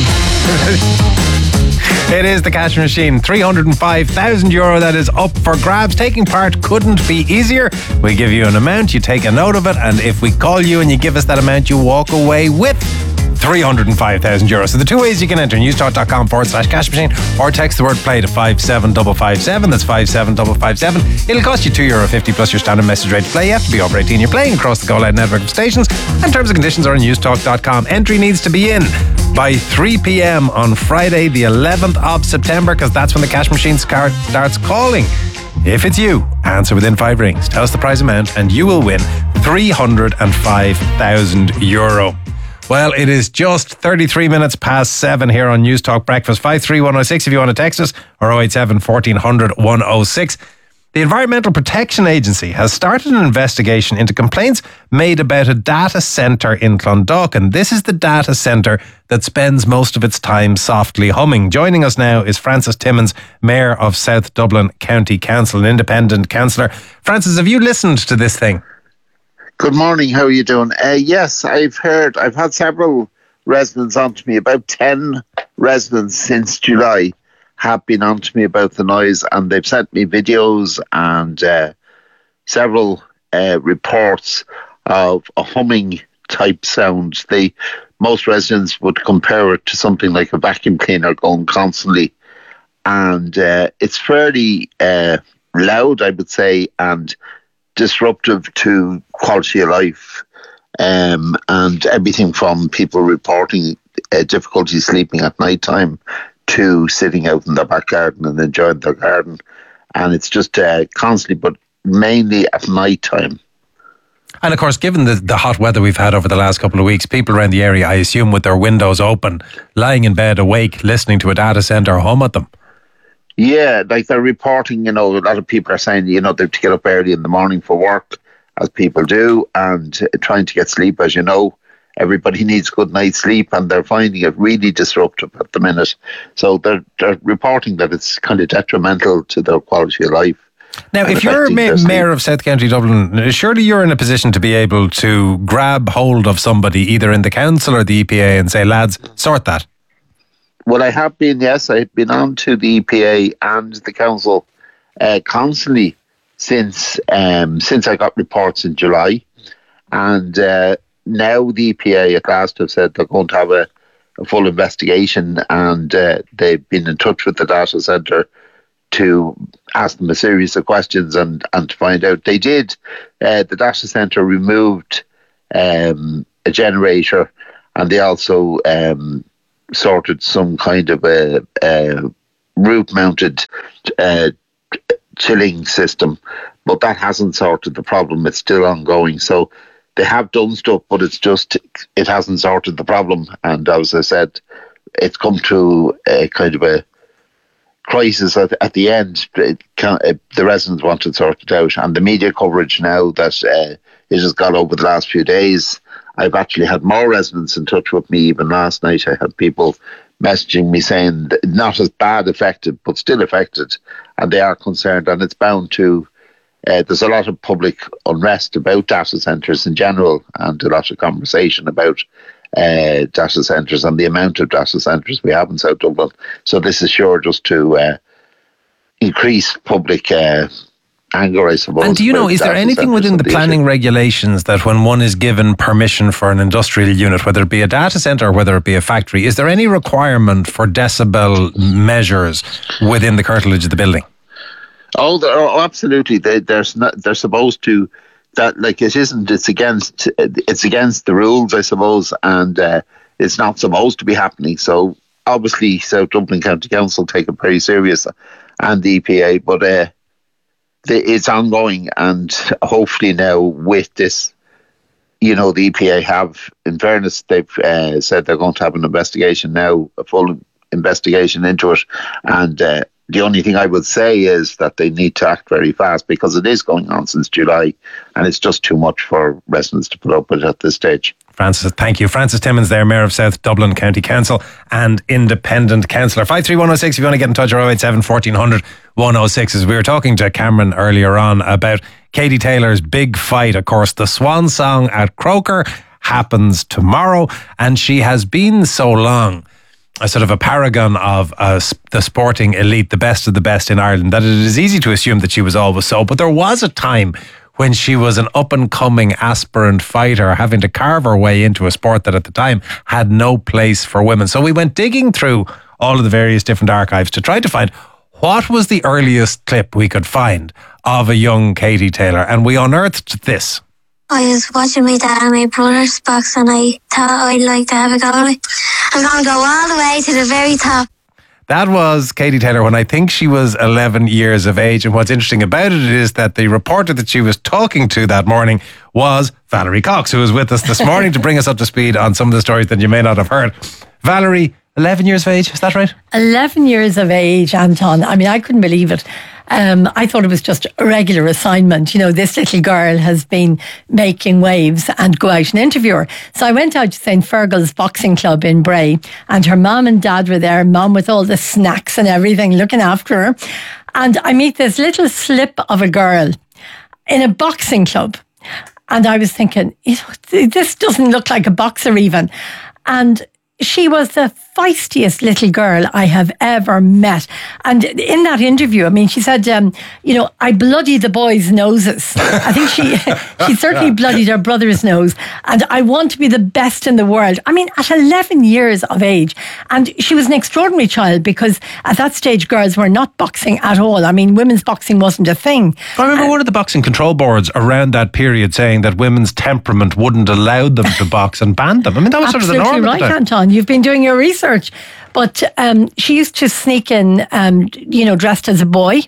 It is the cash machine. three hundred five thousand euro that is up for grabs. Taking part couldn't be easier. We give you an amount, you take a note of it, and if we call you and you give us that amount, you walk away with three hundred five thousand euro. So the two ways you can enter, newstalk.com forward slash cash machine, or text the word play to five seven five five seven. That's five seven five five seven. It'll cost you two euro fifty plus your standard message rate to play. You have to be over eighteen. You're playing across the Go Loud network of stations, and terms and conditions are on newstalk dot com. Entry needs to be in by three p.m. on Friday the eleventh of September, because that's when the cash machine start, starts calling. If it's you, answer within five rings, tell us the prize amount, and you will win three hundred five thousand euro. Well, it is just thirty-three minutes past seven here on News Talk Breakfast. five three one oh six if you want to text us, or oh eight seven, fourteen hundred, one oh six. The Environmental Protection Agency has started an investigation into complaints made about a data centre in Clondalk, and this is the data centre that spends most of its time softly humming. Joining us now is Francis Timmins, Mayor of South Dublin County Council, an independent councillor. Francis, have you listened to this thing? Good morning, how are you doing? Uh, yes, I've heard, I've had several residents on to me, about ten residents since July have been on to me about the noise, and they've sent me videos and uh, several uh, reports of a humming type sound. They, most residents would compare it to something like a vacuum cleaner going constantly, and uh, it's fairly uh, loud, I would say, and disruptive to quality of life, um, and everything from people reporting uh, difficulty sleeping at night time to sitting out in their back garden and enjoying their garden. And it's just uh, constantly, but mainly at night time. And of course, given the, the hot weather we've had over the last couple of weeks, people around the area, I assume, with their windows open, lying in bed awake, listening to a data centre hum at them. Yeah, like they're reporting, you know, a lot of people are saying, you know, they have to get up early in the morning for work, as people do, and uh, trying to get sleep, as you know. Everybody needs good night's sleep, and they're finding it really disruptive at the minute. So they're, they're reporting that it's kind of detrimental to their quality of life. Now, if you're ma- Mayor of South County Dublin, surely you're in a position to be able to grab hold of somebody either in the council or the E P A and say, lads, sort that. Well, I have been, yes. I've been on to the E P A and the council uh, constantly since um, since I got reports in July. And uh, now the E P A at last have said they're going to have a, a full investigation, and uh, they've been in touch with the data centre to ask them a series of questions and, and to find out. They did. Uh, the data centre removed um, a generator, and they also um, sorted some kind of a, a roof-mounted uh, chilling system, but that hasn't sorted the problem. It's still ongoing. So they have done stuff, but it's just, it hasn't sorted the problem. And as I said, it's come to a kind of a crisis at, at the end. It can, it, the residents want it sorted out, and the media coverage now that uh, it has got over the last few days. I've actually had more residents in touch with me. Even last night, I had people messaging me saying that not as bad affected, but still affected, and they are concerned. And it's bound to. Uh, there's a lot of public unrest about data centres in general, and a lot of conversation about Uh, data centres and the amount of data centres we have in South Dublin. So this is sure just to uh, increase public uh, anger, I suppose. And do you know, is there anything within the planning regulations that when one is given permission for an industrial unit, whether it be a data centre or whether it be a factory, is there any requirement for decibel measures within the curtilage of the building? Oh, there, oh absolutely. They, there's not, they're supposed to. That like it isn't. It's against. It's against the rules, I suppose, and uh, it's not supposed to be happening. So obviously, South Dublin County Council take it very serious, and the E P A. But uh, the, it's ongoing, and hopefully now with this, you know, the E P A have, in fairness, they've uh, said they're going to have an investigation now, a full investigation into it, and. Uh, The only thing I would say is that they need to act very fast, because it is going on since July, and it's just too much for residents to put up with at this stage. Francis, thank you. Francis Timmins there, Mayor of South Dublin County Council and Independent Councillor. five three one oh six if you want to get in touch, or oh eight seven, fourteen hundred, one oh six. As we were talking to Cameron earlier on about Katie Taylor's big fight. Of course, the Swan Song at Croker happens tomorrow, and she has been so long a sort of a paragon of uh, the sporting elite, the best of the best in Ireland, that it is easy to assume that she was always so. But there was a time when she was an up-and-coming aspirant fighter, having to carve her way into a sport that at the time had no place for women. So we went digging through all of the various different archives to try to find what was the earliest clip we could find of a young Katie Taylor, and we unearthed this. I was watching my dad and my brother's box, and I thought I'd like to have a go at it. I'm going to go all the way to the very top. That was Katie Taylor when I think she was eleven years of age. And what's interesting about it is that the reporter that she was talking to that morning was Valerie Cox, who was with us this morning to bring us up to speed on some of the stories that you may not have heard. Valerie, eleven years of age, is that right? eleven years of age, Anton. I mean, I couldn't believe it. Um, I thought it was just a regular assignment. You know, this little girl has been making waves, and go out and interview her. So I went out to Saint Fergal's Boxing Club in Bray, and her mum and dad were there, mum with all the snacks and everything, looking after her. And I meet this little slip of a girl in a boxing club. And I was thinking, you know, this doesn't look like a boxer even. And she was the feistiest little girl I have ever met. And in that interview, I mean, she said, um, you know, I bloody the boys' noses. I think she she certainly bloodied her brother's nose. And I want to be the best in the world. I mean, at eleven years of age. And she was an extraordinary child, because at that stage, girls were not boxing at all. I mean, women's boxing wasn't a thing. I remember uh, one of the boxing control boards around that period saying that women's temperament wouldn't allow them to box and banned them. I mean, that was sort of the norm. Absolutely right, Anton. You've been doing your research. But um, she used to sneak in, um, you know, dressed as a boy.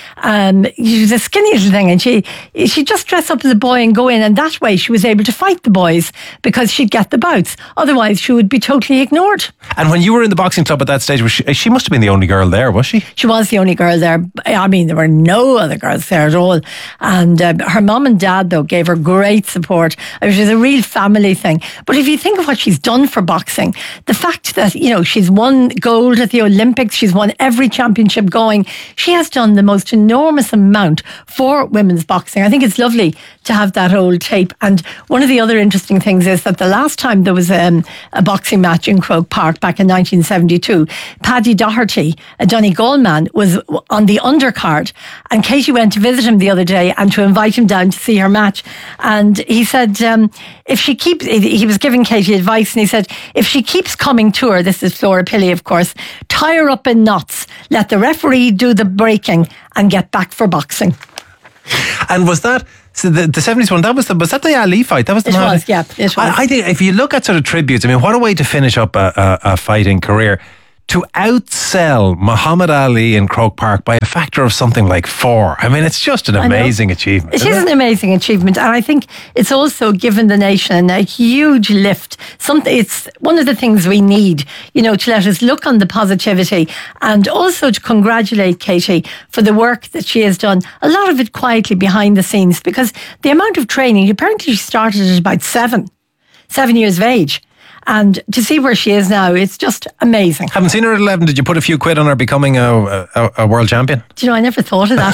Um, she was a skinny little thing, and she she just dressed up as a boy and go in, and that way she was able to fight the boys because she'd get the bouts. Otherwise, she would be totally ignored. And when you were in the boxing club at that stage, was she, she must have been the only girl there, was she? She was the only girl there. I mean, there were no other girls there at all. And uh, her mum and dad, though, gave her great support. It was a real family thing. But if you think of what she's done for boxing, the fact that, you know, she's won gold at the Olympics, she's won every championship going, she has done the most enormous amount for women's boxing. I think it's lovely to have that old tape. And one of the other interesting things is that the last time there was um, a boxing match in Croke Park back in nineteen seventy-two, Paddy Doherty, a Donegal man, was on the undercard, and Katie went to visit him the other day and to invite him down to see her match. And he said, um, if she keeps, he was giving Katie advice, and he said, if she keeps coming to her, this is Flora Pilley, of course, tie her up in knots, let the referee do the breaking, and get back for boxing. And was that so the, the seventies one? That was the was that the Ali fight? That was the It Muhammad- was, yeah, it was. I, I think if you look at sort of tributes, I mean, what a way to finish up a, a, a fighting career. To outsell Muhammad Ali in Croke Park by a factor of something like four. I mean, it's just an I know. amazing achievement. It isn't is an amazing achievement, and I think it's also given the nation a huge lift. Something, it's one of the things we need, you know, to let us look on the positivity, and also to congratulate Katie for the work that she has done. A lot of it quietly behind the scenes, because the amount of training, apparently she started at about seven, seven years of age. And to see where she is now, it's just amazing. Haven't seen her at eleven. Did you put a few quid on her becoming a, a, a world champion? Do you know, I never thought of that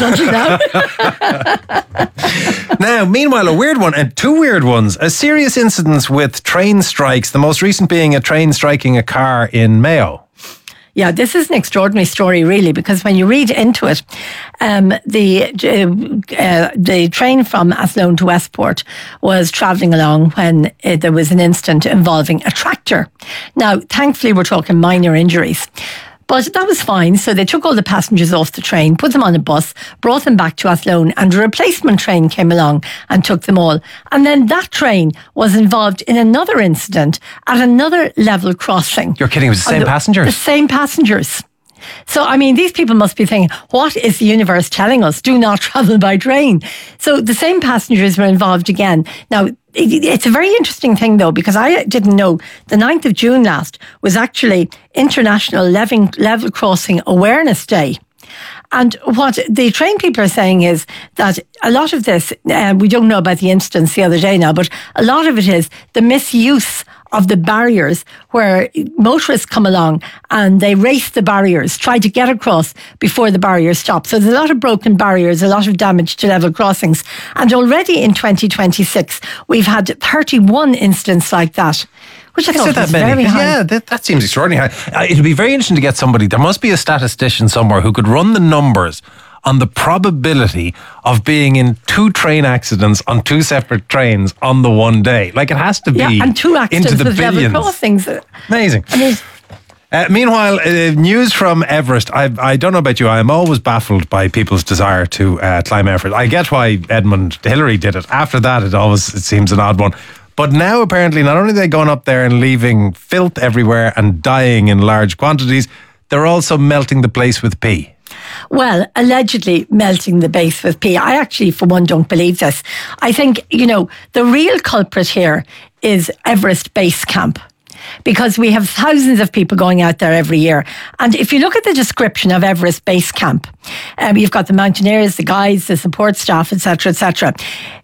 until now. Now, meanwhile, a weird one, and two weird ones. A serious incident with train strikes, the most recent being a train striking a car in Mayo. Yeah, this is an extraordinary story, really, because when you read into it, um, the uh, uh, the train from Athlone to Westport was travelling along when uh, there was an incident involving a tractor. Now, thankfully, we're talking minor injuries. But that was fine. So they took all the passengers off the train, put them on a bus, brought them back to Athlone, and a replacement train came along and took them all. And then that train was involved in another incident at another level crossing. You're kidding, it was the same the, passengers? The same passengers. So, I mean, these people must be thinking, what is the universe telling us? Do not travel by train. So the same passengers were involved again. Now, it's a very interesting thing, though, because I didn't know the ninth of June last was actually International Level, Level Crossing Awareness Day. And what the train people are saying is that a lot of this, uh, we don't know about the incidents the other day now, but a lot of it is the misuse of the barriers, where motorists come along and they race the barriers, try to get across before the barriers stop. So there's a lot of broken barriers, a lot of damage to level crossings. And already in twenty twenty-six, we've had thirty-one incidents like that. Which I Is thought it that was many? very high. Yeah, that, that seems extraordinary high. Uh, It'll be very interesting to get somebody. There must be a statistician somewhere who could run the numbers on the probability of being in two train accidents on two separate trains on the one day. Like, it has to be Yeah, and two accidents into the with level billions. crossings. Amazing. I mean, Uh, meanwhile, uh, news from Everest. I, I don't know about you. I am always baffled by people's desire to uh, climb Everest. I get why Edmund Hillary did it. After that, it always it seems an odd one. But now, apparently, not only are they going up there and leaving filth everywhere and dying in large quantities, they're also melting the place with pee. Well, allegedly melting the base with pee. I actually, for one, don't believe this. I think, you know, the real culprit here is Everest Base Camp, because we have thousands of people going out there every year. And if you look at the description of Everest Base Camp, um, you've got the mountaineers, the guides, the support staff, et cetera, et cetera.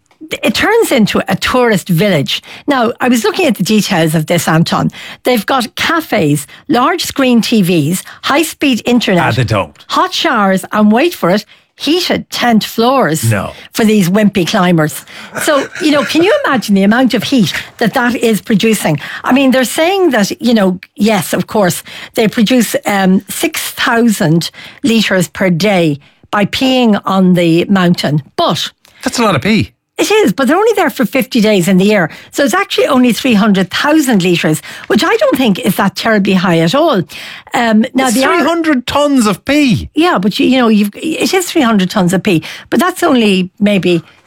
It turns into a tourist village. Now, I was looking at the details of this, Anton. They've got cafes, large screen T Vs, high-speed internet, Ah, they don't. hot showers, and wait for it, heated tent floors No. for these wimpy climbers. So, you know, can you imagine the amount of heat that that is producing? I mean, they're saying that, you know, yes, of course, they produce um, six thousand litres per day by peeing on the mountain. But that's a lot of pee. It is, but they're only there for fifty days in the year. So it's actually only three hundred thousand litres, which I don't think is that terribly high at all. Um, now It's the three hundred tonnes of pee. Yeah, but you, you know, you've, it is three hundred tonnes of pee, but that's only maybe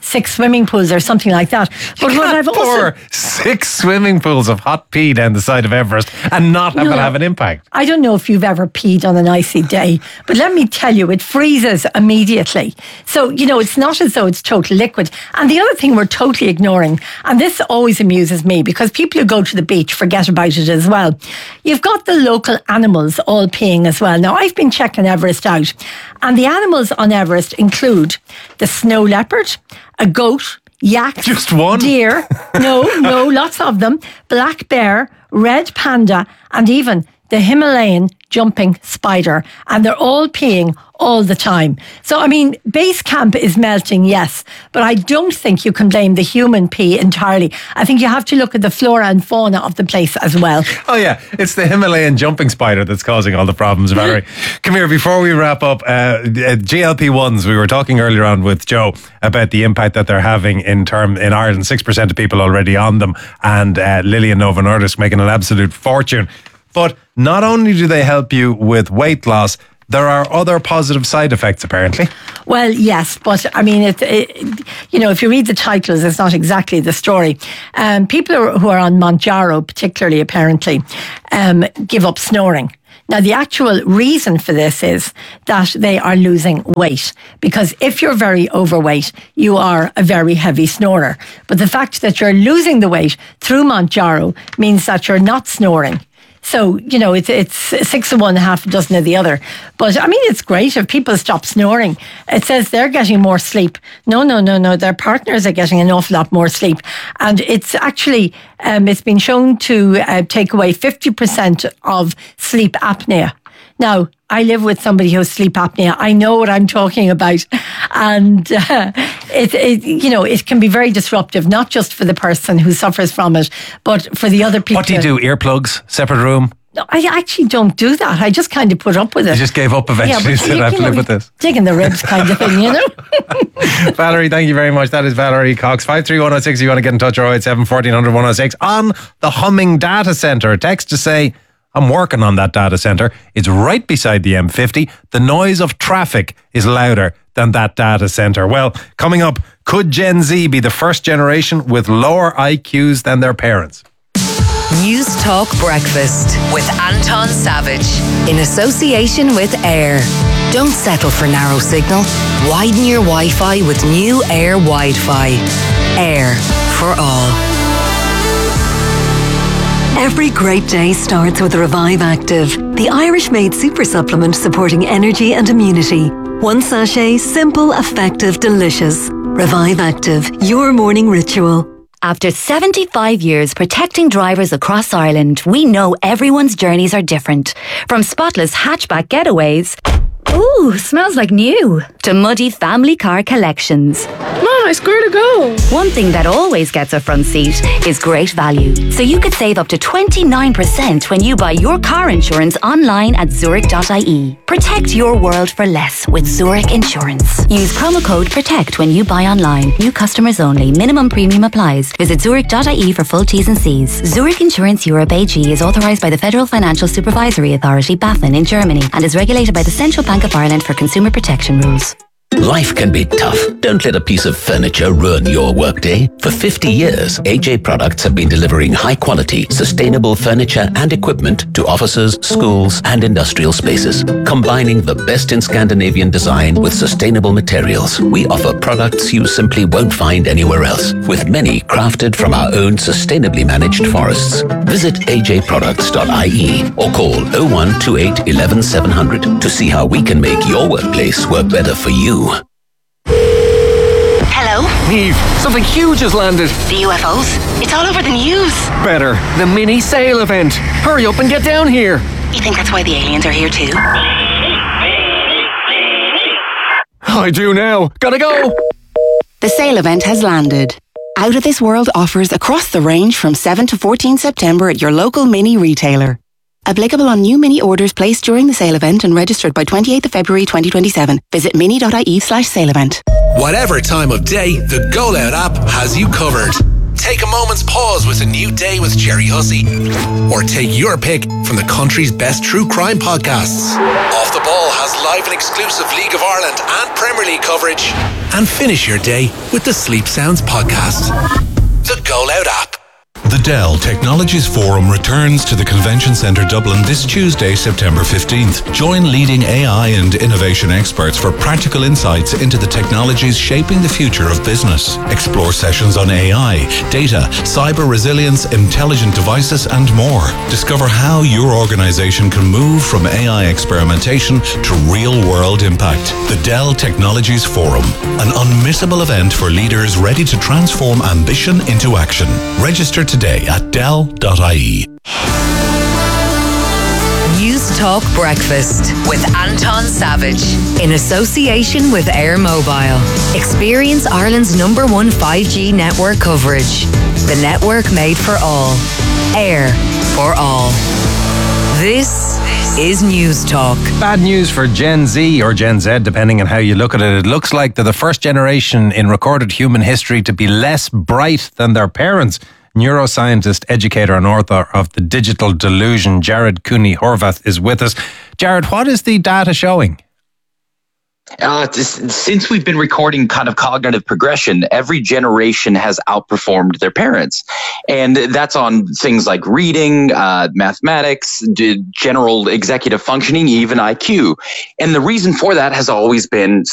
six swimming pools or something like that. But You what can't I've also pour six swimming pools of hot pee down the side of Everest and not have No, it no. have an impact. I don't know if you've ever peed on an icy day, but let me tell you, it freezes immediately. So, you know, it's not as though it's total liquid. And the other thing we're totally ignoring, and this always amuses me because people who go to the beach forget about it as well. You've got the local animals all peeing as well. Now, I've been checking Everest out, and the animals on Everest include the snow leopard, a goat, yak, just one deer, no, no, lots of them, black bear, red panda, and even the Himalayan jumping spider. And they're all peeing all the time. So, I mean, base camp is melting, yes, but I don't think you can blame the human pee entirely. I think you have to look at the flora and fauna of the place as well. Oh yeah, it's the Himalayan jumping spider that's causing all the problems, Valerie. Come here, before we wrap up, uh, G L P ones, we were talking earlier on with Joe about the impact that they're having in term in Ireland. six percent of people already on them, and uh, Lillian Novo Nordisk making an absolute fortune. But not only do they help you with weight loss, there are other positive side effects, apparently. Well, yes, but I mean, it, it, you know, if you read the titles, it's not exactly the story. Um, people who are, who are on Mounjaro, particularly apparently, um, give up snoring. Now, the actual reason for this is that they are losing weight, because if you're very overweight, you are a very heavy snorer. But the fact that you're losing the weight through Mounjaro means that you're not snoring. So, you know, it's it's six of one, half a dozen of the other. But, I mean, it's great if people stop snoring. It says they're getting more sleep. No, no, no, no. Their partners are getting an awful lot more sleep. And it's actually, um, it's been shown to uh, take away fifty percent of sleep apnea. Now, I live with somebody who has sleep apnea. I know what I'm talking about. And uh, it, it, you know, it can be very disruptive, not just for the person who suffers from it, but for the other people. What do you do? Earplugs? Separate room? No, I actually don't do that. I just kind of put up with it. You just gave up eventually, yeah, said I have to live with this. Digging the ribs kind of thing, you know? Valerie, thank you very much. That is Valerie Cox. five three one oh six if you want to get in touch, or oh eight seven, fourteen hundred, one oh six on the Humming Data Centre. Text to say, I'm working on that data centre. It's right beside the M fifty. The noise of traffic is louder than that data centre. Well, coming up, could Gen Z be the first generation with lower I Qs than their parents? News Talk Breakfast with Anton Savage in association with Air. Don't settle for narrow signal. Widen your Wi-Fi with new Air Wi-Fi. Air for all. Every great day starts with Revive Active, the Irish-made super supplement supporting energy and immunity. One sachet, simple, effective, delicious. Revive Active, your morning ritual. After seventy-five years protecting drivers across Ireland, we know everyone's journeys are different. From spotless hatchback getaways, ooh, smells like new, to muddy family car collections. Mom, I scored a goal. One thing that always gets a front seat is great value. So you could save up to twenty-nine percent when you buy your car insurance online at Zurich dot I E. Protect your world for less with Zurich Insurance. Use promo code PROTECT when you buy online. New customers only. Minimum premium applies. Visit Zurich dot I E for full T's and C's. Zurich Insurance Europe A G is authorised by the Federal Financial Supervisory Authority, BaFin, in Germany, and is regulated by the Central Bank of Ireland for consumer protection rules. Life can be tough. Don't let a piece of furniture ruin your workday. For fifty years, A J Products have been delivering high-quality, sustainable furniture and equipment to offices, schools, and industrial spaces. Combining the best in Scandinavian design with sustainable materials, we offer products you simply won't find anywhere else, with many crafted from our own sustainably managed forests. Visit A J products dot I E or call oh one two eight, eleven, seven hundred to see how we can make your workplace work better for you. Hello? Eve, something huge has landed. The U F Os? It's all over the news. Better, the mini sail event. Hurry up and get down here. You think that's why the aliens are here too? I do now. Gotta go. The sail event has landed. Out of This World offers across the range from seventh to fourteenth September at your local mini retailer. Applicable on new mini orders placed during the sale event and registered by twenty-eighth of February twenty twenty-seven. Visit mini dot I E slash sale event. Whatever time of day, the Go Loud app has you covered. Take a moment's pause with a new day with Jerry Hussey. Or take your pick from the country's best true crime podcasts. Off the Ball has live and exclusive League of Ireland and Premier League coverage. And finish your day with the Sleep Sounds podcast. The Go Loud app. The Dell Technologies Forum returns to the Convention Centre Dublin this Tuesday, September fifteenth. Join leading A I and innovation experts for practical insights into the technologies shaping the future of business. Explore sessions on A I, data, cyber resilience, intelligent devices, and more. Discover how your organisation can move from A I experimentation to real-world impact. The Dell Technologies Forum, an unmissable event for leaders ready to transform ambition into action. Register today at dell dot I E. News Talk Breakfast with Anton Savage in association with Air Mobile. Experience Ireland's number one five G network coverage. The network made for all. Air for all. This is News Talk. Bad news for Gen Z or Gen Z, depending on how you look at it. It looks like they're the first generation in recorded human history to be less bright than their parents. Neuroscientist, educator and author of The Digital Delusion, Jared Cooney Horvath, is with us. Jared, what is the data showing? Uh, since we've been recording kind of cognitive progression, every generation has outperformed their parents. And that's on things like reading, uh, mathematics, general executive functioning, even I Q. And the reason for that has always been